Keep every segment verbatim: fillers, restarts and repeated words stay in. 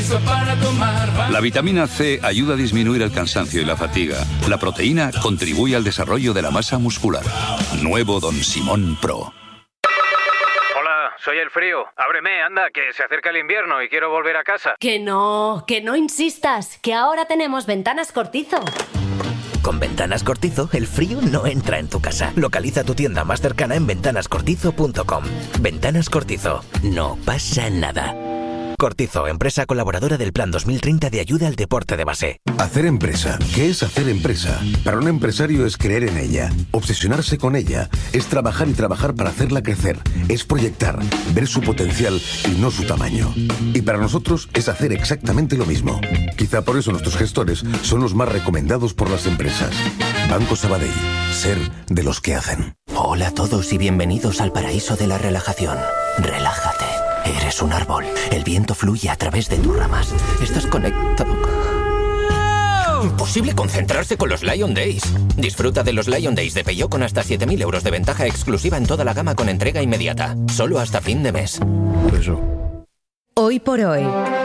Cortizo para tomar. La vitamina C ayuda a disminuir el cansancio y la fatiga. La proteína contribuye al desarrollo de la masa muscular. Nuevo Don Simón Pro. Hola, soy el frío. Ábreme, anda, que se acerca el invierno y quiero volver a casa. Que no, que no insistas, que ahora tenemos Ventanas Cortizo. Con Ventanas Cortizo, el frío no entra en tu casa. Localiza tu tienda más cercana en ventanas cortizo punto com. Ventanas Cortizo. No pasa nada. Cortizo, empresa colaboradora del Plan dos mil treinta de ayuda al deporte de base. Hacer empresa. ¿Qué es hacer empresa? Para un empresario es creer en ella, obsesionarse con ella, es trabajar y trabajar para hacerla crecer, es proyectar, ver su potencial y no su tamaño. Y para nosotros es hacer exactamente lo mismo. Quizá por eso nuestros gestores son los más recomendados por las empresas. Banco Sabadell. Ser de los que hacen. Hola a todos y bienvenidos al paraíso de la relajación. Relájate. Eres un árbol. El viento fluye a través de tus ramas. Estás conectado. Imposible concentrarse con los Lion Days. Disfruta de los Lion Days de Peugeot con hasta siete mil euros de ventaja exclusiva en toda la gama con entrega inmediata. Solo hasta fin de mes. Eso. Hoy por hoy.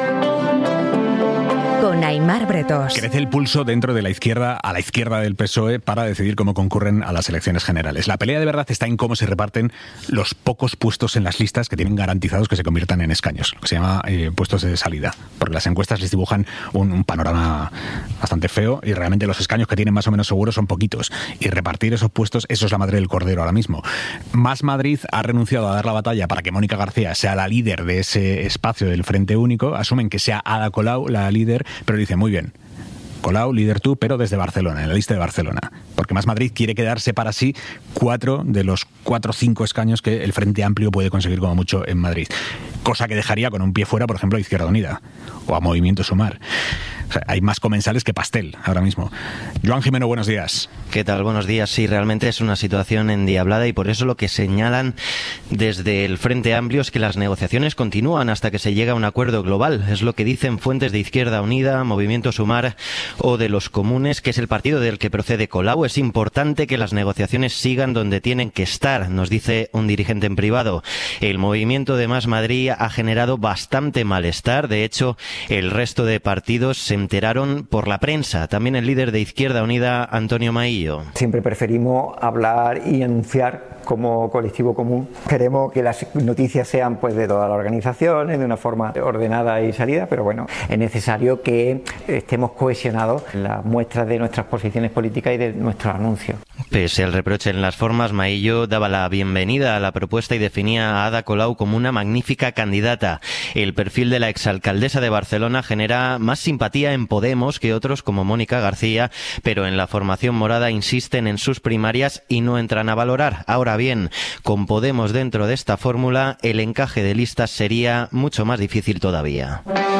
Con Aimar Bretos. Crece el pulso dentro de la izquierda, a la izquierda del P S O E, para decidir cómo concurren a las elecciones generales. La pelea de verdad está en cómo se reparten los pocos puestos en las listas que tienen garantizados que se conviertan en escaños, lo que se llama eh, puestos de salida, porque las encuestas les dibujan un, un panorama bastante feo y realmente los escaños que tienen más o menos seguros son poquitos, y repartir esos puestos, eso es la madre del cordero ahora mismo. Más Madrid ha renunciado a dar la batalla para que Mónica García sea la líder de ese espacio del Frente Único. Asumen que sea Ada Colau la líder, pero dice, muy bien, Colau, líder tú, pero desde Barcelona, en la lista de Barcelona. Porque Más Madrid quiere quedarse para sí cuatro de los cuatro o cinco escaños que el Frente Amplio puede conseguir como mucho en Madrid. Cosa que dejaría con un pie fuera, por ejemplo, a Izquierda Unida o a Movimiento Sumar. O sea, hay más comensales que pastel ahora mismo. Joan Jimeno, buenos días. ¿Qué tal? Buenos días. Sí, realmente es una situación endiablada y por eso lo que señalan desde el Frente Amplio es que las negociaciones continúan hasta que se llegue a un acuerdo global. Es lo que dicen fuentes de Izquierda Unida, Movimiento Sumar o de los Comunes, que es el partido del que procede Colau. Es importante que las negociaciones sigan donde tienen que estar, nos dice un dirigente en privado. El movimiento de Más Madrid ha generado bastante malestar. De hecho, el resto de partidos se enteraron por la prensa. También el líder de Izquierda Unida, Antonio Maillo. Siempre preferimos hablar y anunciar como colectivo común. Queremos que las noticias sean pues de todas las organizaciones, de una forma ordenada y salida, pero bueno, es necesario que estemos cohesionados en las muestras de nuestras posiciones políticas y de nuestros anuncios. Pese al reproche en las formas, Maillo daba la bienvenida a la propuesta y definía a Ada Colau como una magnífica candidata. El perfil de la exalcaldesa de Barcelona genera más simpatía en Podemos que otros como Mónica García, pero en la formación morada insisten en sus primarias y no entran a valorar. Ahora bien, con Podemos dentro de esta fórmula, el encaje de listas sería mucho más difícil todavía.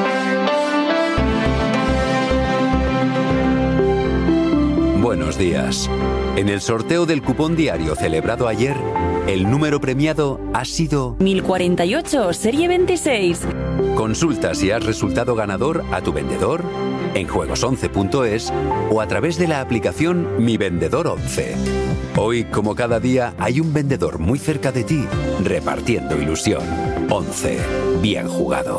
Buenos días. En el sorteo del cupón diario celebrado ayer, el número premiado ha sido mil cuarenta y ocho, serie veintiséis. Consulta si has resultado ganador a tu vendedor, en juegos once punto es o a través de la aplicación Mi Vendedor once. Hoy, como cada día, hay un vendedor muy cerca de ti, repartiendo ilusión. once. Bien jugado.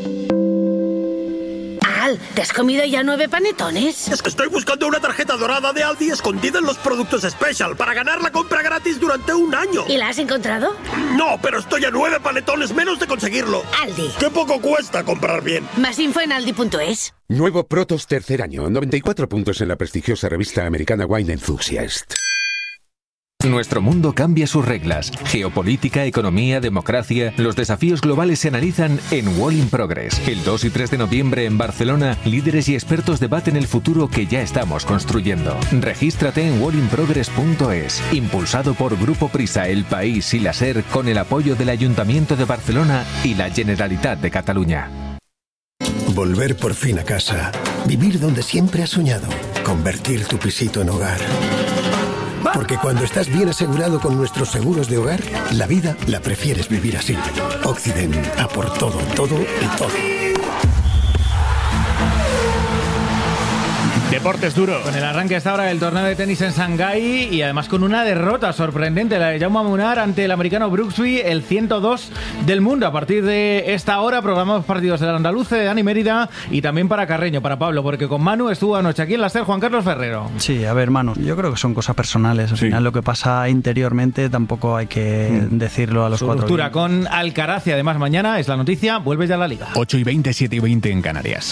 Al, ¿te has comido ya nueve panetones? Es que estoy buscando una tarjeta dorada de Aldi escondida en los productos Special para ganar la compra gratis durante un año. ¿Y la has encontrado? No, pero estoy a nueve panetones menos de conseguirlo. Aldi. ¡Qué poco cuesta comprar bien! Más info en aldi punto es. Nuevo Protos tercer año, noventa y cuatro puntos en la prestigiosa revista americana Wine Enthusiast. Nuestro mundo cambia sus reglas. Geopolítica, economía, democracia. Los desafíos globales se analizan en Wall in Progress. El dos y tres de noviembre en Barcelona, líderes y expertos debaten el futuro que ya estamos construyendo. Regístrate en wall in progress punto es. Impulsado por Grupo Prisa, El País y la SER, con el apoyo del Ayuntamiento de Barcelona y la Generalitat de Cataluña. Volver por fin a casa. Vivir donde siempre has soñado. Convertir tu pisito en hogar. Porque cuando estás bien asegurado con nuestros seguros de hogar, la vida la prefieres vivir así. Occident, a por todo, todo y todo. Deportes duro. Con el arranque hasta ahora del torneo de tenis en Shanghái y además con una derrota sorprendente, la de Jaume Munar ante el americano Brooksby, el ciento dos del mundo. A partir de esta hora programamos partidos del Andaluce, de Dani Mérida y también para Carreño, para Pablo, porque con Manu estuvo anoche aquí en la SER Juan Carlos Ferrero. Sí, a ver, Manu, yo creo que son cosas personales. Al sí. final lo que pasa interiormente tampoco hay que mm. decirlo a los Su cuatro. Ruptura con Alcaraz y además mañana es la noticia, vuelve ya a la Liga. ocho y veinte, siete y veinte en Canarias.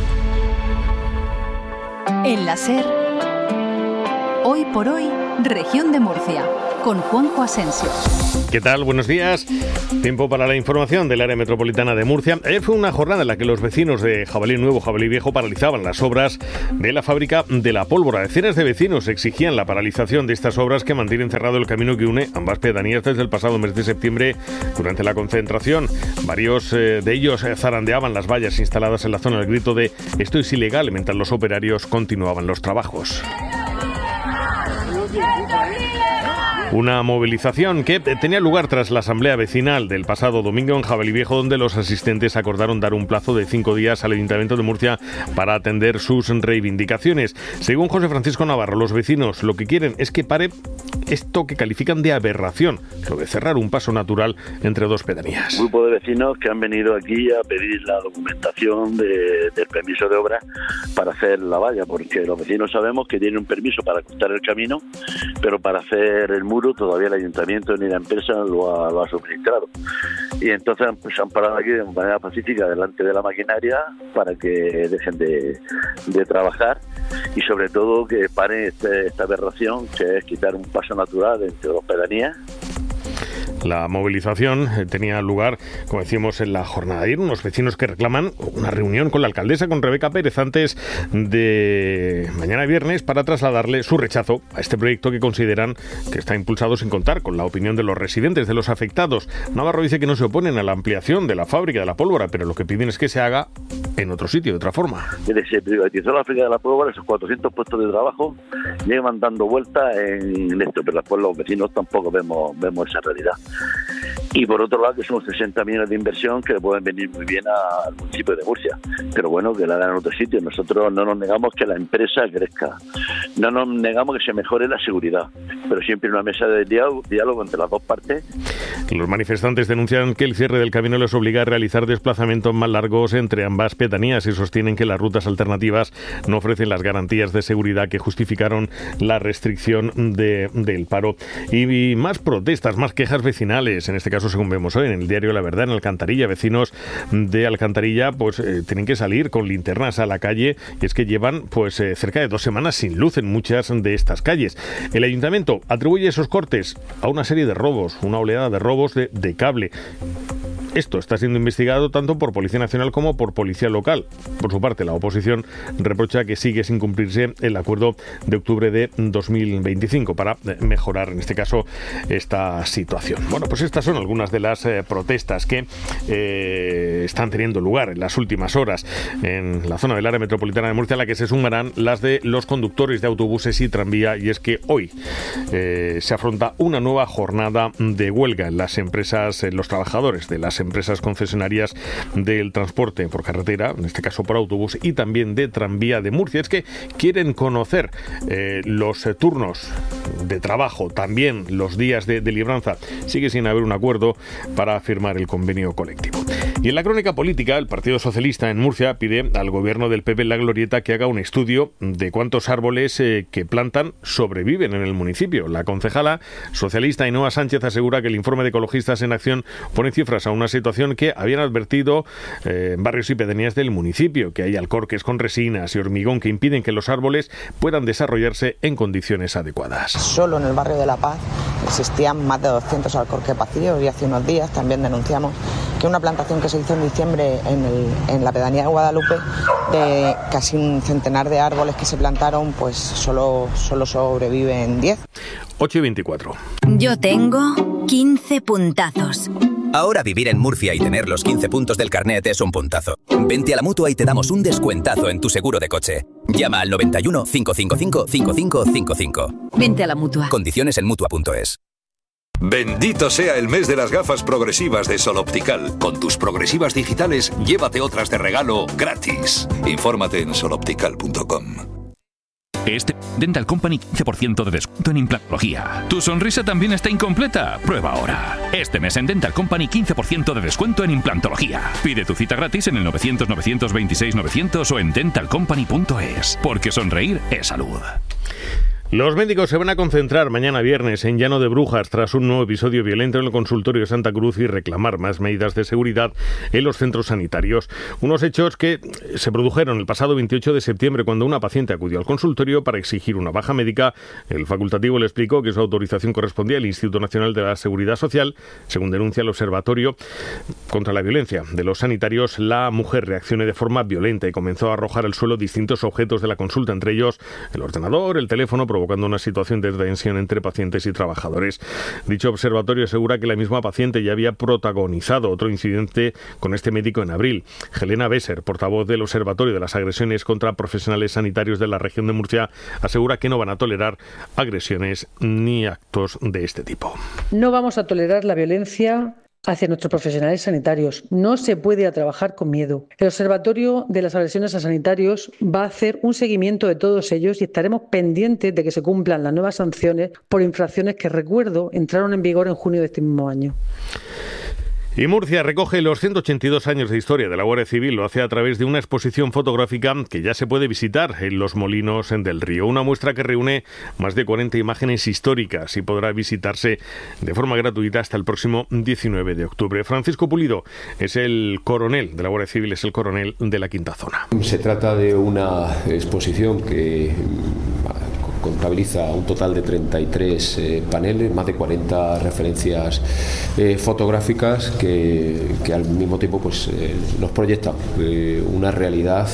En la SER, hoy por hoy, Región de Murcia, con Juanjo Asensio. ¿Qué tal? Buenos días. Tiempo para la información del área metropolitana de Murcia. Ayer fue una jornada en la que los vecinos de Jabalí Nuevo, Jabalí Viejo paralizaban las obras de la fábrica de la pólvora. Decenas de vecinos exigían la paralización de estas obras que mantienen cerrado el camino que une ambas pedanías desde el pasado mes de septiembre durante la concentración. Varios eh, de ellos eh, zarandeaban las vallas instaladas en la zona al grito de «esto es ilegal» mientras los operarios continuaban los trabajos. Una movilización que tenía lugar tras la asamblea vecinal del pasado domingo en Jabalí Viejo, donde los asistentes acordaron dar un plazo de cinco días al Ayuntamiento de Murcia para atender sus reivindicaciones. Según José Francisco Navarro, los vecinos lo que quieren es que pare esto que califican de aberración, lo de cerrar un paso natural entre dos pedanías. Un grupo de vecinos que han venido aquí a pedir la documentación de, del permiso de obra para hacer la valla, porque los vecinos sabemos que tienen un permiso para cortar el camino, pero para hacer el muro todavía el ayuntamiento ni la empresa lo ha, lo ha suministrado. Y entonces pues, se han parado aquí de manera pacífica delante de la maquinaria para que dejen de, de trabajar y sobre todo que paren este, esta aberración que es quitar un paso natural entre dos pedanías. La movilización tenía lugar, como decíamos, en la jornada de ayer. Unos vecinos que reclaman una reunión con la alcaldesa, con Rebeca Pérez, antes de mañana viernes para trasladarle su rechazo a este proyecto que consideran que está impulsado sin contar con la opinión de los residentes, de los afectados. Navarro dice que no se oponen a la ampliación de la fábrica de la pólvora, pero lo que piden es que se haga en otro sitio, de otra forma. Se privatizó la fábrica de la pólvora, esos cuatrocientos puestos de trabajo llevan dando vueltas en esto, pero después los vecinos tampoco vemos, vemos esa realidad. Y por otro lado que son sesenta millones de inversión que le pueden venir muy bien al municipio de Murcia, pero bueno, que la dan en otro sitio. Nosotros no nos negamos que la empresa crezca, no nos negamos que se mejore la seguridad, pero siempre en una mesa de diálogo, diálogo entre las dos partes. Los manifestantes denuncian que el cierre del camino les obliga a realizar desplazamientos más largos entre ambas pedanías y sostienen que las rutas alternativas no ofrecen las garantías de seguridad que justificaron la restricción de, del paro. Y, y más protestas, más quejas vecinales, en este caso según vemos hoy en el diario La Verdad, en Alcantarilla, vecinos de Alcantarilla pues eh, tienen que salir con linternas a la calle y es que llevan pues eh, cerca de dos semanas sin luz en muchas de estas calles. El ayuntamiento atribuye esos cortes a una serie de robos, una oleada de robos de, de cable. Esto está siendo investigado tanto por Policía Nacional como por Policía Local. Por su parte, la oposición reprocha que sigue sin cumplirse el acuerdo de octubre de dos mil veinticinco para mejorar, en este caso, esta situación. Bueno, pues estas son algunas de las eh, protestas que eh, están teniendo lugar en las últimas horas en la zona del área metropolitana de Murcia, a la que se sumarán las de los conductores de autobuses y tranvía, y es que hoy eh, se afronta una nueva jornada de huelga en las empresas, en los trabajadores de las empresas empresas concesionarias del transporte por carretera, en este caso por autobús, y también de tranvía de Murcia. Es que quieren conocer eh, los eh, turnos de trabajo, también los días de, de libranza. Sigue sin haber un acuerdo para firmar el convenio colectivo. Y en la crónica política, el Partido Socialista en Murcia pide al gobierno del P P en la Glorieta que haga un estudio de cuántos árboles eh, que plantan sobreviven en el municipio. La concejala socialista Ainhoa Sánchez asegura que el informe de Ecologistas en Acción pone cifras a una situación que habían advertido eh, en barrios y pedanías del municipio, que hay alcorques con resinas y hormigón que impiden que los árboles puedan desarrollarse en condiciones adecuadas. Solo en el barrio de La Paz existían más de doscientos alcorques vacíos y hace unos días también denunciamos que una plantación que se hizo en diciembre en, el, en la pedanía de Guadalupe, de casi un centenar de árboles que se plantaron, pues solo, solo sobreviven diez. ocho y veinticuatro. Yo tengo quince puntazos. Ahora vivir en Murcia y tener los quince puntos del carnet es un puntazo. Vente a la Mutua y te damos un descuentazo en tu seguro de coche. Llama al noventa y uno, cinco cinco cinco, cinco cinco cinco cinco. Vente a la Mutua. Condiciones en mutua punto es. Bendito sea el mes de las gafas progresivas de Sol Optical. Con tus progresivas digitales, llévate otras de regalo gratis. Infórmate en sol optical punto com. Este Dental Company quince por ciento de descuento en implantología. ¿Tu sonrisa también está incompleta? Prueba ahora. Este mes en Dental Company quince por ciento de descuento en implantología. Pide tu cita gratis en el novecientos, novecientos veintiséis, novecientos o en dental company punto es. Porque sonreír es salud. Los médicos se van a concentrar mañana viernes en Llano de Brujas tras un nuevo episodio violento en el consultorio de Santa Cruz y reclamar más medidas de seguridad en los centros sanitarios. Unos hechos que se produjeron el pasado veintiocho de septiembre cuando una paciente acudió al consultorio para exigir una baja médica. El facultativo le explicó que su autorización correspondía al Instituto Nacional de la Seguridad Social. Según denuncia el Observatorio contra la Violencia de los Sanitarios, la mujer reaccionó de forma violenta y comenzó a arrojar al suelo distintos objetos de la consulta, entre ellos el ordenador, el teléfono, provocando una situación de tensión entre pacientes y trabajadores. Dicho observatorio asegura que la misma paciente ya había protagonizado otro incidente con este médico en abril. Helena Besser, portavoz del Observatorio de las Agresiones contra Profesionales Sanitarios de la región de Murcia, asegura que no van a tolerar agresiones ni actos de este tipo. No vamos a tolerar la violencia hacia nuestros profesionales sanitarios. No se puede ir a trabajar con miedo. El Observatorio de las Agresiones a Sanitarios va a hacer un seguimiento de todos ellos y estaremos pendientes de que se cumplan las nuevas sanciones por infracciones que, recuerdo, entraron en vigor en junio de este mismo año. Y Murcia recoge los ciento ochenta y dos años de historia de la Guardia Civil. Lo hace a través de una exposición fotográfica que ya se puede visitar en los Molinos del Río. Una muestra que reúne más de cuarenta imágenes históricas y podrá visitarse de forma gratuita hasta el próximo diecinueve de octubre. Francisco Pulido es el coronel de la Guardia Civil, es el coronel de la Quinta Zona. Se trata de una exposición que contabiliza un total de treinta y tres eh, paneles, más de cuarenta referencias eh, fotográficas que, que al mismo tiempo pues, eh, nos proyectan eh, una realidad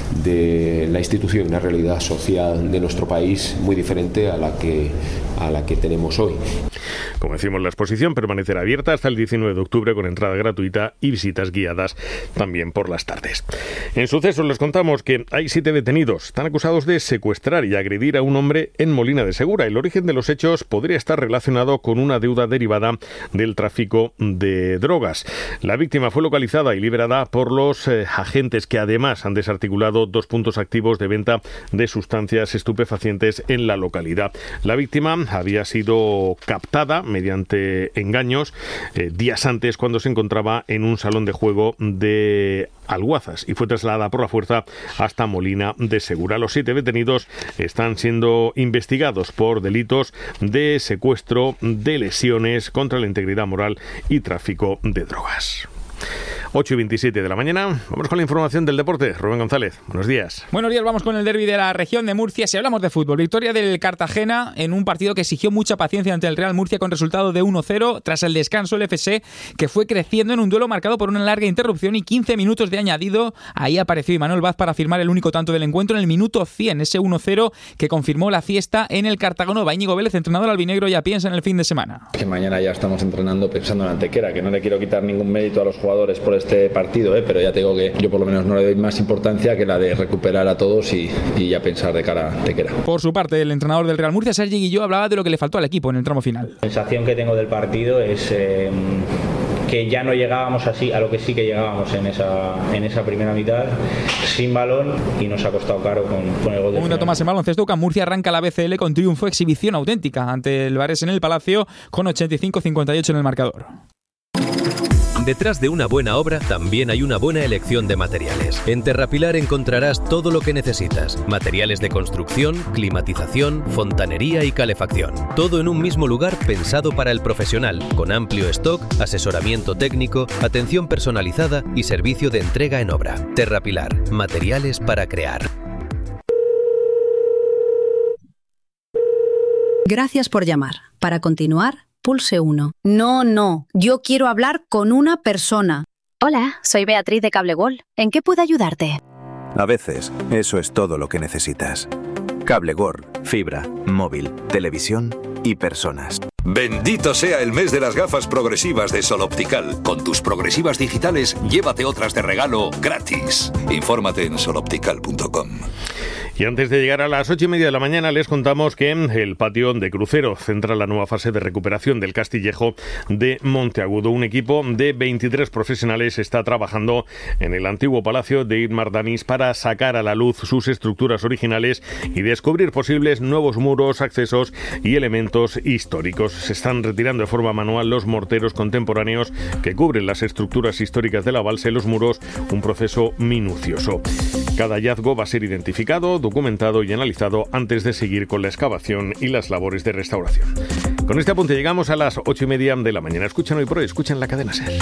de la institución, una realidad social de nuestro país muy diferente a la que, a la que tenemos hoy. Como decimos, la exposición permanecerá abierta hasta el diecinueve de octubre con entrada gratuita y visitas guiadas también por las tardes. En sucesos les contamos que hay siete detenidos. Están acusados de secuestrar y agredir a un hombre en Molina de Segura. El origen de los hechos podría estar relacionado con una deuda derivada del tráfico de drogas. La víctima fue localizada y liberada por los eh, agentes que además han desarticulado dos puntos activos de venta de sustancias estupefacientes en la localidad. La víctima había sido captada mediante engaños eh, días antes cuando se encontraba en un salón de juego de Alguazas y fue trasladada por la fuerza hasta Molina de Segura. Los siete detenidos están siendo investigados por delitos de secuestro, de lesiones contra la integridad moral y tráfico de drogas. ocho y veintisiete de la mañana. Vamos con la información del deporte. Rubén González, buenos días. Buenos días, vamos con el derbi de la región de Murcia. Si hablamos de fútbol, victoria del Cartagena en un partido que exigió mucha paciencia ante el Real Murcia con resultado de uno cero. Tras el descanso, el F S, que fue creciendo en un duelo marcado por una larga interrupción y quince minutos de añadido. Ahí apareció Imanol Vaz para firmar el único tanto del encuentro en el minuto cien, ese uno cero que confirmó la fiesta en el Cartagonova. Íñigo Vélez, entrenador albinegro, ya piensa en el fin de semana. Que mañana ya estamos entrenando pensando en Antequera, que no le quiero quitar ningún mérito a los jugadores por este partido, ¿eh? Pero ya te digo que yo por lo menos no le doy más importancia que la de recuperar a todos y, y ya pensar de cara a Antequera. Por su parte, el entrenador del Real Murcia, Sergi Guilló, hablaba de lo que le faltó al equipo en el tramo final. La sensación que tengo del partido es eh, que ya no llegábamos así a lo que sí que llegábamos en esa, en esa primera mitad, sin balón, y nos ha costado caro con, con el gol de Un dato más en baloncesto, que Murcia arranca la B C L con triunfo, exhibición auténtica ante el Bares en el Palacio con ochenta y cinco a cincuenta y ocho en el marcador. Detrás de una buena obra también hay una buena elección de materiales. En Terrapilar encontrarás todo lo que necesitas. Materiales de construcción, climatización, fontanería y calefacción. Todo en un mismo lugar pensado para el profesional, con amplio stock, asesoramiento técnico, atención personalizada y servicio de entrega en obra. Terrapilar, materiales para crear. Gracias por llamar. Para continuar, pulse uno. No, no. Yo quiero hablar con una persona. Hola, soy Beatriz de Cable World. ¿En qué puedo ayudarte? A veces, eso es todo lo que necesitas. Cable World, fibra, móvil, televisión y personas. Bendito sea el mes de las gafas progresivas de Sol Optical. Con tus progresivas digitales, llévate otras de regalo gratis. Infórmate en sol optical punto com. Y antes de llegar a las ocho y media de la mañana les contamos que el patio de crucero centra la nueva fase de recuperación del Castillejo de Monteagudo. Un equipo de veintitrés profesionales está trabajando en el antiguo palacio de Itmar Danís para sacar a la luz sus estructuras originales y descubrir posibles nuevos muros, accesos y elementos históricos. Se están retirando de forma manual los morteros contemporáneos que cubren las estructuras históricas de la balsa y los muros, un proceso minucioso. Cada hallazgo va a ser identificado, documentado y analizado antes de seguir con la excavación y las labores de restauración. Con este apunte llegamos a las ocho y media de la mañana. Escuchan Hoy por Hoy, escuchan la cadena SER.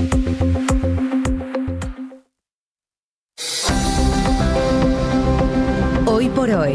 Hoy por Hoy,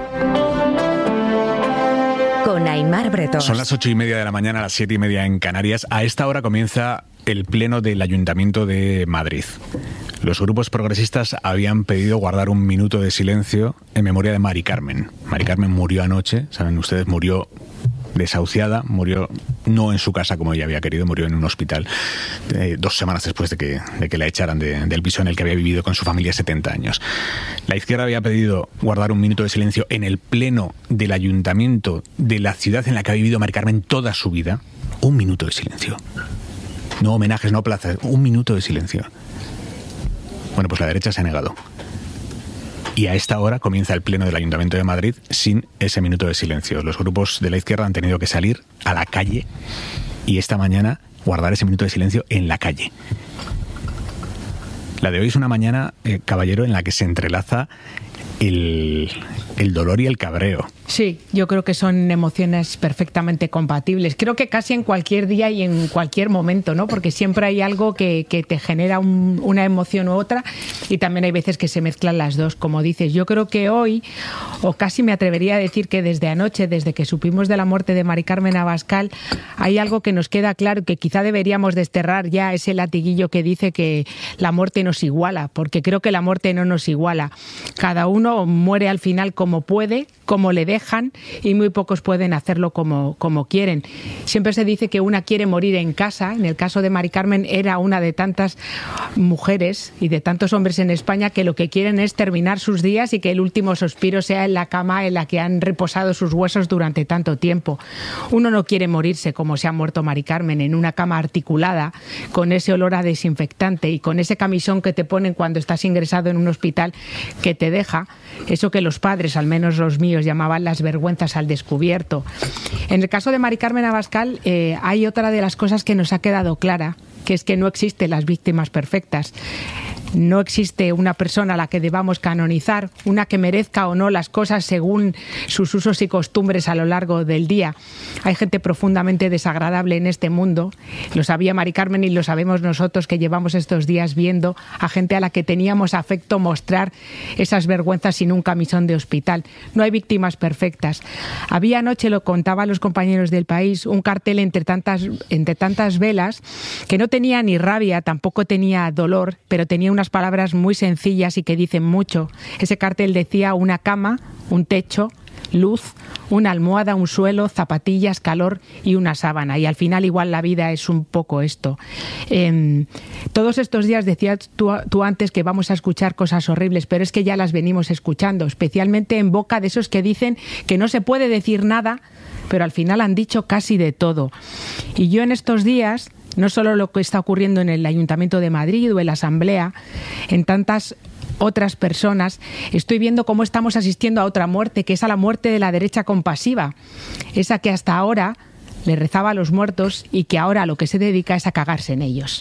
con Aimar Bretón. Son las ocho y media de la mañana, a las siete y media en Canarias. A esta hora comienza el pleno del Ayuntamiento de Madrid. Los grupos progresistas habían pedido guardar un minuto de silencio en memoria de Mari Carmen. Mari Carmen murió anoche, saben ustedes, murió desahuciada, murió no en su casa como ella había querido, murió en un hospital eh, dos semanas después de que, de que la echaran de, del piso en el que había vivido con su familia setenta años. La izquierda había pedido guardar un minuto de silencio en el pleno del Ayuntamiento de la ciudad en la que ha vivido Mari Carmen toda su vida. Un minuto de silencio. No homenajes, no plazas, un minuto de silencio. Bueno, pues la derecha se ha negado. Y a esta hora comienza el pleno del Ayuntamiento de Madrid sin ese minuto de silencio. Los grupos de la izquierda han tenido que salir a la calle y esta mañana guardar ese minuto de silencio en la calle. La de hoy es una mañana, eh, caballero, en la que se entrelaza el, el dolor y el cabreo. Sí, yo creo que son emociones perfectamente compatibles. Creo que casi en cualquier día y en cualquier momento, ¿no? Porque siempre hay algo que, que te genera un, una emoción u otra y también hay veces que se mezclan las dos, como dices. Yo creo que hoy, o casi me atrevería a decir que desde anoche, desde que supimos de la muerte de Mari Carmen Abascal, hay algo que nos queda claro, que quizá deberíamos desterrar ya ese latiguillo que dice que la muerte nos iguala, porque creo que la muerte no nos iguala. Cada uno muere al final como puede, como le dejan, y muy pocos pueden hacerlo como, como quieren. Siempre se dice que una quiere morir en casa. En el caso de Mari Carmen era una de tantas mujeres y de tantos hombres en España que lo que quieren es terminar sus días y que el último suspiro sea en la cama en la que han reposado sus huesos durante tanto tiempo. Uno no quiere morirse como se ha muerto Mari Carmen, en una cama articulada, con ese olor a desinfectante y con ese camisón que te ponen cuando estás ingresado en un hospital que te deja eso que los padres, al menos los míos, llamaban las vergüenzas al descubierto. En el caso de Mari Carmen Abascal eh, hay otra de las cosas que nos ha quedado clara, que es que no existen las víctimas perfectas. No existe una persona a la que debamos canonizar, una que merezca o no las cosas según sus usos y costumbres a lo largo del día. Hay gente profundamente desagradable en este mundo. Lo sabía Mari Carmen y lo sabemos nosotros que llevamos estos días viendo a gente a la que teníamos afecto mostrar esas vergüenzas sin un camisón de hospital. No hay víctimas perfectas. Había anoche, lo contaban los compañeros del País, un cartel entre tantas, entre tantas velas que no tenía ni rabia, tampoco tenía dolor, pero tenía unas palabras muy sencillas y que dicen mucho. Ese cartel decía: una cama, un techo, luz, una almohada, un suelo, zapatillas, calor y una sábana. Y al final igual la vida es un poco esto. Eh, todos estos días decías tú, tú antes que vamos a escuchar cosas horribles, pero es que ya las venimos escuchando, especialmente en boca de esos que dicen que no se puede decir nada, pero al final han dicho casi de todo. Y yo en estos días, no solo lo que está ocurriendo en el Ayuntamiento de Madrid o en la Asamblea, en tantas otras personas, estoy viendo cómo estamos asistiendo a otra muerte, que es a la muerte de la derecha compasiva, esa que hasta ahora le rezaba a los muertos y que ahora a lo que se dedica es a cagarse en ellos.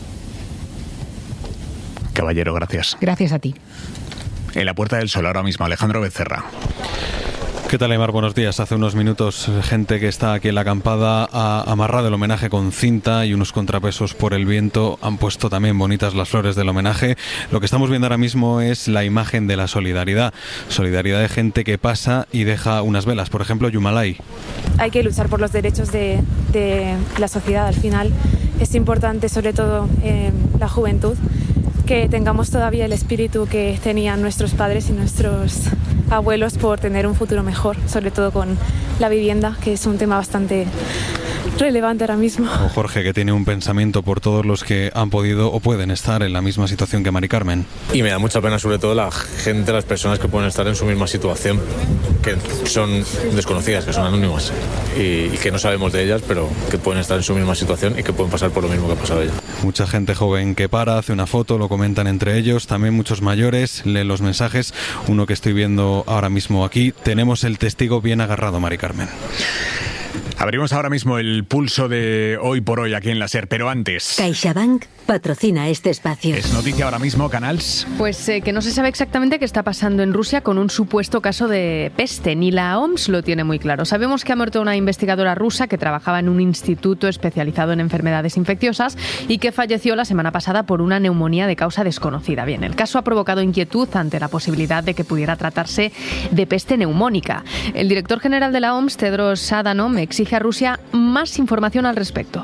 Caballero, gracias. Gracias a ti. En la Puerta del Sol ahora mismo, Alejandro Becerra. ¿Qué tal, Aimar? Buenos días. Hace unos minutos, gente que está aquí en la acampada ha amarrado el homenaje con cinta y unos contrapesos por el viento. Han puesto también bonitas las flores del homenaje. Lo que estamos viendo ahora mismo es la imagen de la solidaridad. Solidaridad de gente que pasa y deja unas velas. Por ejemplo, Yumalay. Hay que luchar por los derechos de, de la sociedad. Al final es importante, sobre todo eh, la juventud, que tengamos todavía el espíritu que tenían nuestros padres y nuestros abuelos por tener un futuro mejor, sobre todo con la vivienda, que es un tema bastante relevante ahora mismo. O Jorge, que tiene un pensamiento por todos los que han podido o pueden estar en la misma situación que Mari Carmen. Y me da mucha pena sobre todo la gente, las personas que pueden estar en su misma situación, que son desconocidas, que son anónimas y, y que no sabemos de ellas, pero que pueden estar en su misma situación y que pueden pasar por lo mismo que ha pasado ella. Mucha gente joven que para, hace una foto, lo comentan entre ellos, también muchos mayores, leen los mensajes. Uno que estoy viendo ahora mismo aquí, tenemos el testigo bien agarrado, Mari Carmen. Abrimos ahora mismo el pulso de Hoy por Hoy aquí en la SER, pero antes... CaixaBank patrocina este espacio. Es noticia ahora mismo, Canals. Pues eh, que no se sabe exactamente qué está pasando en Rusia con un supuesto caso de peste. Ni la O M S lo tiene muy claro. Sabemos que ha muerto una investigadora rusa que trabajaba en un instituto especializado en enfermedades infecciosas y que falleció la semana pasada por una neumonía de causa desconocida. Bien, el caso ha provocado inquietud ante la posibilidad de que pudiera tratarse de peste neumónica. El director general de la O M S, Tedros Adhanom, exige a Rusia más información al respecto.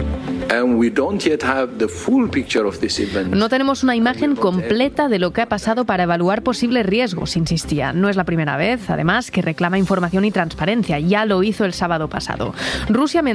No tenemos una imagen completa de lo que ha pasado para evaluar posibles riesgos, insistía. No es la primera vez, además, que reclama información y transparencia. Ya lo hizo el sábado pasado. Rusia,